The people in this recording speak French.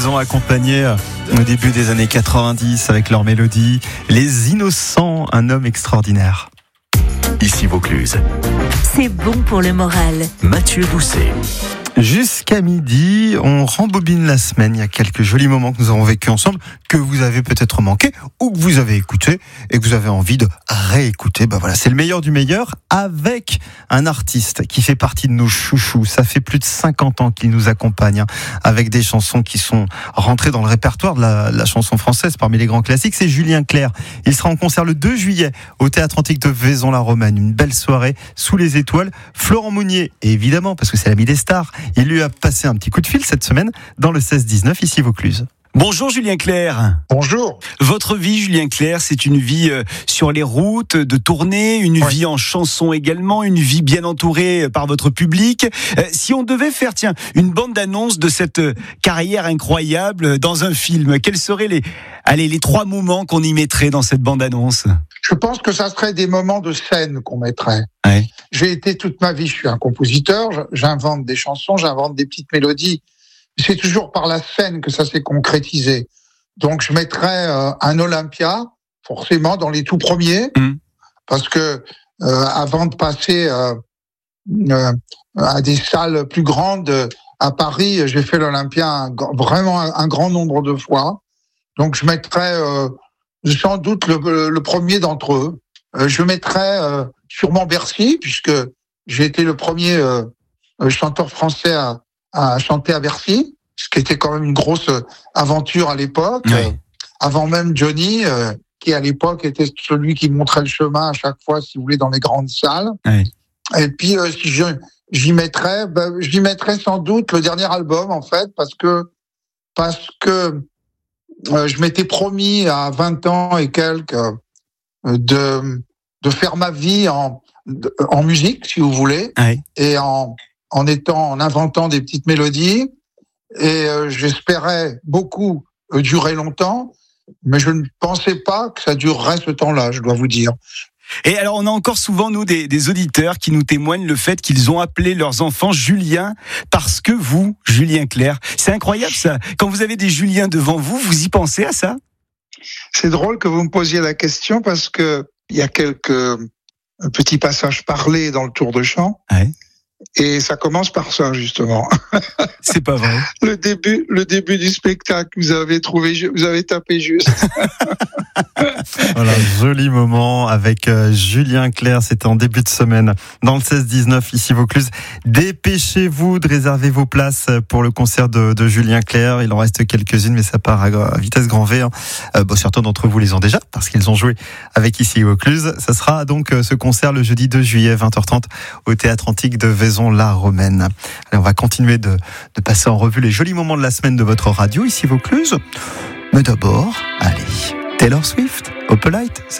ont accompagné au début des années 90 avec leur mélodie. Les Innocents, un homme extraordinaire. Ici Vaucluse. C'est bon pour le moral. Mathieu Doucet. Jusqu'à midi, on rembobine la semaine. Il y a quelques jolis moments que nous avons vécus ensemble, que vous avez peut-être manqué, ou que vous avez écouté, et que vous avez envie de réécouter. Voilà, c'est le meilleur du meilleur, avec un artiste qui fait partie de nos chouchous. Ça fait plus de 50 ans qu'il nous accompagne, avec des chansons qui sont rentrées dans le répertoire de la chanson française, parmi les grands classiques. C'est Julien Clerc. Il sera en concert le 2 juillet au Théâtre Antique de Vaison-la-Romaine. Une belle soirée sous les étoiles. Florent Mounier, évidemment, parce que c'est l'ami des stars. Il lui a passé un petit coup de fil cette semaine dans le 16-19 ici Vaucluse. Bonjour Julien Clerc. Bonjour. Votre vie, Julien Clerc, c'est une vie sur les routes, de tournée, une vie en chanson également, une vie bien entourée par votre public. Si on devait faire, une bande-annonce de cette carrière incroyable dans un film, quels seraient les 3 moments qu'on y mettrait dans cette bande-annonce ? Je pense que ça serait des moments de scène qu'on mettrait. Ouais. J'ai été toute ma vie, je suis un compositeur, j'invente des chansons, j'invente des petites mélodies. C'est toujours par la scène que ça s'est concrétisé. Donc je mettrais un Olympia, forcément, dans les tout premiers, parce que avant de passer à des salles plus grandes à Paris, j'ai fait l'Olympia vraiment un grand nombre de fois. Donc je mettrais sans doute le premier d'entre eux. Je mettrais sûrement Bercy, puisque j'ai été le premier chanteur français à chanter à Bercy, ce qui était quand même une grosse aventure à l'époque. Oui. Avant même Johnny, qui à l'époque était celui qui montrait le chemin à chaque fois, si vous voulez, dans les grandes salles. Oui. Et puis si j'y mettrais sans doute le dernier album, en fait, parce que je m'étais promis à 20 ans et quelques de faire ma vie en musique, si vous voulez, et en inventant des petites mélodies. Et j'espérais beaucoup durer longtemps, mais je ne pensais pas que ça durerait ce temps-là, je dois vous dire. Et alors, on a encore souvent, nous, des auditeurs qui nous témoignent le fait qu'ils ont appelé leurs enfants Julien parce que vous, Julien Clerc. C'est incroyable, ça. Quand vous avez des Juliens devant vous, vous y pensez à ça ? C'est drôle que vous me posiez la question parce que il y a quelques petits passages parlés dans le tour de chant. Ouais. Et ça commence par ça, justement. C'est pas vrai. Le début du spectacle, vous avez tapé juste. Voilà, joli moment avec Julien Clerc. C'était en début de semaine dans le 16-19 ici Vaucluse. Dépêchez-vous de réserver vos places pour le concert de Julien Clerc. Il en reste quelques-unes, mais ça part à vitesse grand V. Certains d'entre vous les ont déjà parce qu'ils ont joué avec ici Vaucluse. Ça sera donc ce concert le jeudi 2 juillet 20h30 au Théâtre Antique de Vaison-la-Romaine. Allez, on va continuer de passer en revue les jolis moments de la semaine de votre radio ici Vaucluse. Mais d'abord, allez, Taylor Swift, Opalite, ça vous dit ?